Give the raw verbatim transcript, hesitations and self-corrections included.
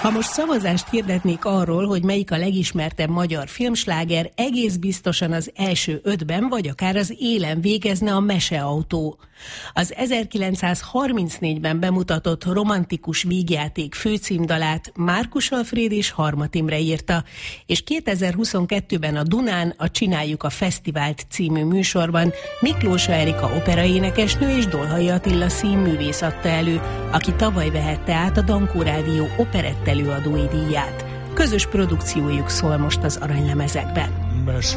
Ha most szavazást hirdetnék arról, hogy melyik a legismertebb magyar filmsláger, egész biztosan az első ötben, vagy akár az élen végezne a Meseautó. Az ezerkilencszázharmincnégyben bemutatott romantikus vígjáték főcímdalát Márkus Alfréd és Harmat Imre írta, és kétezer-huszonkettőben a Dunán a Csináljuk a Fesztivált című műsorban Miklósa Erika operaénekesnő és Dolhai Attila színművész adta elő, aki tavaly vehette át a Dankó Rádió operett előadói díját. Közös produkciójuk szól most az aranylemezekben.